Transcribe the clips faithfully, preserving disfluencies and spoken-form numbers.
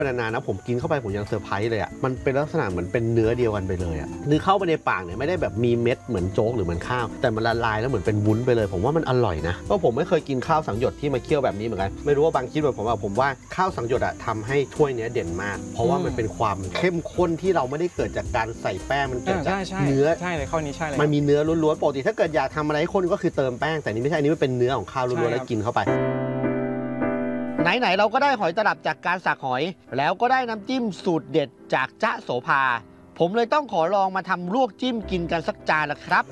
นานๆนะผมกินเข้าไปผมยังเซอร์ไพรส์เลยอ่ะมันเป็นลักษณะเหมือนเป็นเนื้อเดียวกันไปเลยอ่ะคือเข้าไปในปากเนี่ยไม่ได้แบบมีเม็ดเหมือนโจ๊กหรือเหมือนข้าวแต่มันละลายแล้วเหมือนเป็นวุ้นไปเลยผมว่ามันอร่อยนะเพราะผมไม่เคยกินข้าวสังหยดที่มาเคี่ยวแบบนี้เหมือนกันไม่รู้ว่าบางคิดแบบผมว่าผมว่าข้าวสังหยดอะทำให้ถ้วยนี้เด่นมากเพราะว่ามันเป็นความเข้มข้นที่เราไม่ได้เกิดจากการใส่แป้งมันเกิดจากเนื้อใช่เลยข้อนี้ใช่เลยมันมีเนื้อล้วนๆปกติถ้าเกิดอยากทำอะไรให้ข้นก็คือเติมแป้งแต่นี่ไม่ใช่นี่มันเป็นเนื้อของข้าวล้วนๆแล้วกินเข้าไปไหนๆเราก็ได้หอยตลับจากการสักหอยแล้วก็ได้น้ำจิ้มสูตรเด็ดจากจ๊ะโสภาผมเลยต้องขอลองมาทำลวกจิ้มกินกันสักจานละครับ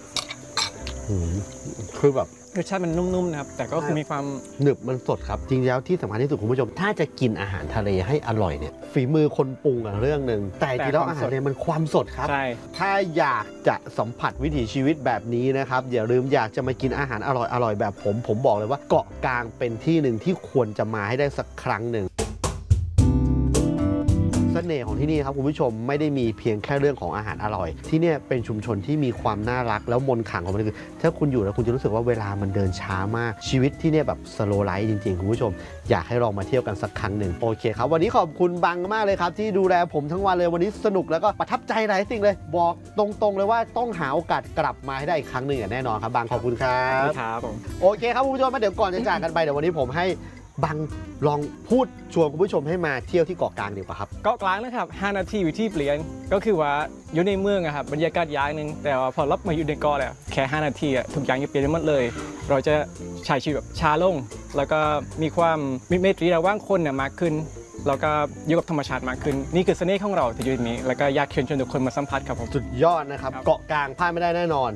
คือแบบรสชาติมันนุ่มๆนะครับแต่ก็คือมีความหนึบมันสดครับจริงแล้วที่สำคัญที่สุดคุณผู้ชมถ้าจะกินอาหารทะเลให้อร่อยเนี่ยฝีมือคนปรุงอะเรื่องหนึ่งแต่จริงแล้วอาหารทะเลมันความสดครับใช่ถ้าอยากจะสัมผัสวิถีชีวิตแบบนี้นะครับอย่าลืมอยากจะมากินอาหารอร่อยอร่อยแบบผมผมบอกเลยว่าเกาะกลางเป็นที่หนึ่งที่ควรจะมาให้ได้สักครั้งหนึ่งเสน่ห์ของที่นี่ครับคุณผู้ชมไม่ได้มีเพียงแค่เรื่องของอาหารอร่อยที่นี่เป็นชุมชนที่มีความน่ารักแล้วมนต์ขลังของมันคือถ้าคุณอยู่แล้วคุณจะรู้สึกว่าเวลามันเดินช้ามากชีวิตที่นี่แบบสโลว์ไลฟ์จริงๆคุณผู้ชมอยากให้ลองมาเที่ยวกันสักครั้งหนึ่งโอเคครับวันนี้ขอบคุณบังมากเลยครับที่ดูแลผมทั้งวันเลยวันนี้สนุกแล้วก็ประทับใจหลายสิ่งเลยบอกตรงๆเลยว่าต้องหาโอกาสกลับมาให้ได้อีกครั้งหนึ่งอย่างแน่นอนครับบังขอบคุณครับครับผมโอเคครับคุณผู้ชมมาเดี๋ยวก่อนจะจากกันไปเดี๋ยววันนี้ผมให้บังลองพูดชวนคุณผู้ชมให้มาเที่ยวที่เกาะกลางดีกว่าครับเกาะกลางนะครับห้านาทีวิธีเปลี่ยนก็คือว่าอยู่ในเมืองอะครับบรรยากาศอย่างหนึ่งแต่ว่าพอรับมาอยู่ในเกาะแล้วแค่ห้านาทีอะทุกอย่างจะเปลี่ยนหมดเลยเราจะใช้ชีวิตแบบช้าลงแล้วก็มีความมิตรไมตรีระหว่างคนเนี่ยมากขึ้นแล้วก็อยู่กับธรรมชาติมากขึ้นนี่คือเสน่ห์ของเราที่อยู่ตรงนี้แล้วก็อยากเชิญชวนทุกคนมาสัมผัสครับผมสุดยอดนะครับเกาะกลางพลาดไม่ได้แน่นอน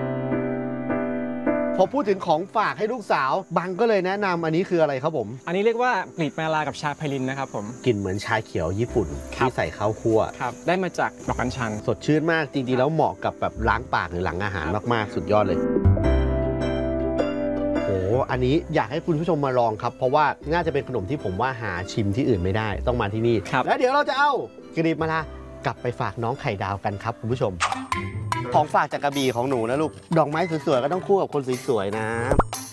พอพูดถึงของฝากให้ลูกสาวบังก็เลยแนะนำอันนี้คืออะไรครับผมอันนี้เรียกว่าปลีดมาลากับชาไพลินนะครับผมกลิ่นเหมือนชาเขียวญี่ปุ่นที่ใส่ข้าวคั่วครับได้มาจากดอกกัญชันสดชื่นมากจริงๆแล้วเหมาะกับแบบล้างปากหรือหลังอาหารมากๆสุดยอดเลยโอ้อันนี้อยากให้คุณผู้ชมมาลองครับเพราะว่าน่าจะเป็นขนมที่ผมว่าหาชิมที่อื่นไม่ได้ต้องมาที่นี่แล้วเดี๋ยวเราจะเอากลีบมาลากลับไปฝากน้องไข่ดาวกันครับคุณผู้ชมของฝากจากกระบี่ของหนูนะลูกดอกไม้สวยๆก็ต้องคู่กับคนสวยๆนะ